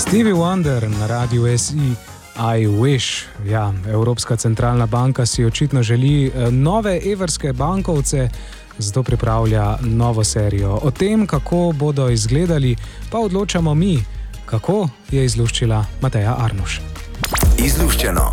Stevie Wonder na radiu SI I Wish. Ja, Evropska centralna banka si očitno želi nove evrske bankovce, zato pripravlja novo serijo. O tem, kako bodo izgledali, pa odločamo mi, kako je izluščila Mateja Arnuš. Izluščeno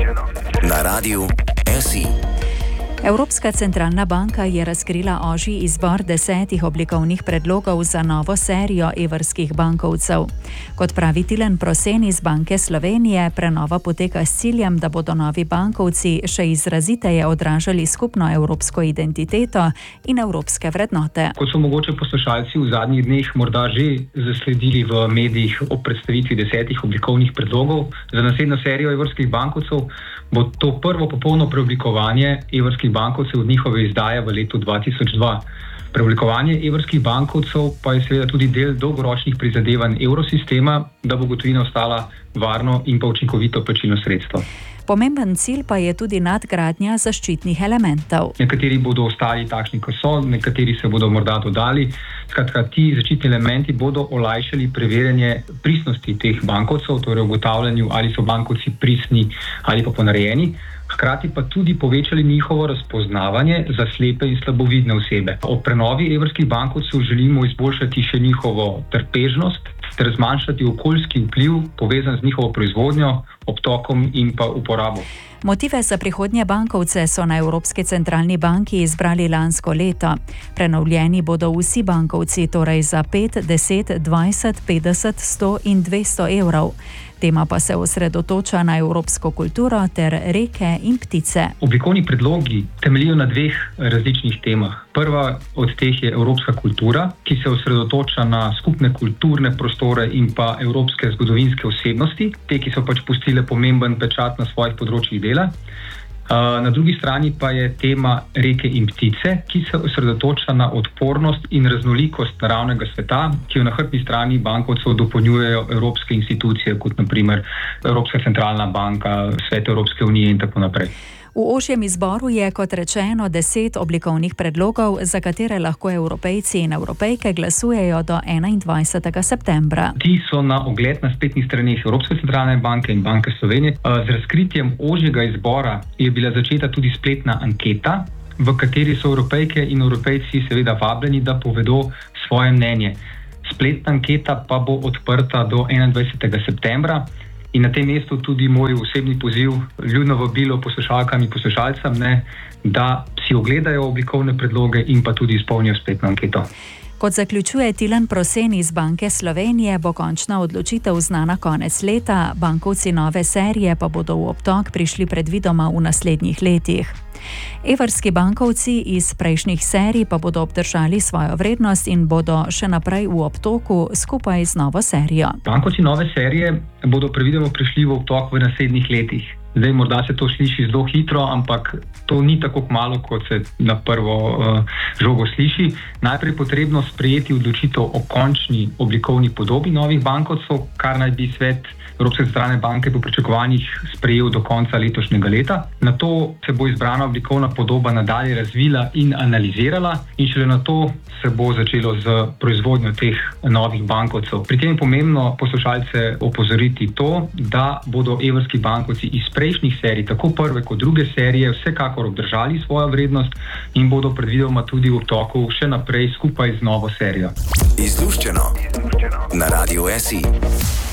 na radiu SI. Evropska centralna banka je razkrila ožji izbor 10 oblikovnih predlogov za novo serijo evrskih bankovcev. Kot pravi Tilen Prosen iz Banke Slovenije, prenova poteka s ciljem, da bodo novi bankovci še izraziteje odražali skupno evropsko identiteto in evropske vrednote. Kot so mogoče poslušalci v zadnjih dneh morda že zasledili v medijih o predstavitvi 10 oblikovnih predlogov za naslednjo serijo evrskih bankovcev, bo to prvo popolno preoblikovanje evrskih bankovcev od njihove izdaje v letu 2002. Preoblikovanje evrskih bankovcev pa je seveda tudi del dolgoročnih prizadevanj evrosistema, da bo gotovina ostala varno in pa učinkovito plačilno sredstvo. Pomemben cilj pa je tudi nadgradnja zaščitnih elementov. Nekateri bodo ostali takšni, kot so, nekateri se bodo morda dodali. Skratka, ti zaščitni elementi bodo olajšali preverjanje pristnosti teh bankovcev, torej ugotavljanju, ali so bankovci pristni ali pa ponarejeni. Hkrati pa tudi povečali njihovo razpoznavanje za slepe in slabovidne osebe. Ob prenovi evrskih bankovcev želimo izboljšati še njihovo trpežnost ter zmanjšati okoljski vpliv povezan z njihovo proizvodnjo, obtokom in pa uporabo. Motive za prihodnje bankovce so na Evropski centralni banki izbrali lansko leto. Prenovljeni bodo vsi bankovci, torej za 5, 10, 20, 50, 100 in 200 evrov. Tema pa se osredotoča na evropsko kulturo ter reke in ptice. Oblikovni predlogi temeljijo na dveh različnih temah. Prva od teh je evropska kultura, ki se osredotoča na skupne kulturne prostore in pa evropske zgodovinske osebnosti, te, ki so pač pustile pomemben pečat na svojih področjih dela. Na drugi strani pa je tema reke in ptice, ki se osredotoča na odpornost in raznolikost naravnega sveta, ki jo na hrbtni strani bankovcev dopolnjujejo evropske institucije, kot naprimer Evropska centralna banka, Svet Evropske unije in tako naprej. V ožjem izboru je, kot rečeno, 10 oblikovnih predlogov, za katere lahko Evropejci in Evropejke glasujejo do 21. septembra. Ti so na ogled na spletnih straneh Evropske centralne banke in Banke Slovenije. Z razkritjem ožjega izbora je bila začeta tudi spletna anketa, v kateri so Evropejke in Evropejci seveda vabljeni, da povedo svoje mnenje. Spletna anketa pa bo odprta do 21. septembra. In na tem mestu tudi moj osebni poziv, ljudno vabilo poslušalkam in poslušalcem, da si ogledajo oblikovne predloge in pa tudi izpolnijo spletno anketo. Kot zaključuje Tilen Prosen iz Banke Slovenije, bo končna odločitev znana konec leta, bankovci nove serije pa bodo v obtok prišli predvidoma v naslednjih letih. Evrski bankovci iz prejšnjih serij pa bodo obdržali svojo vrednost in bodo še naprej v obtoku skupaj z novo serijo. Bankovci nove serije bodo predvidoma prišli v obtok v naslednjih letih. Zdaj, morda se to sliši zelo hitro, ampak to ni tako malo, kot se na prvo žogo sliši. Najprej je potrebno sprejeti odločitev o končni oblikovni podobi novih bankovcev, kar naj bi Svet Evropske centralne banke po pričakovanjih sprejel do konca letošnjega leta. Nato se bo izbrana oblikovna podoba nadalje razvila in analizirala in šele nato se bo začelo z proizvodnjo teh novih bankovcev. Pri tem je pomembno poslušalce opozoriti to, da bodo evrski bankovci iz prejšnjih serij, tako prve kot druge serije, vsekakor obdržali svojo vrednost in bodo predvidoma tudi v obtoku še naprej skupaj z novo serijo. Izluščeno na radiu SI.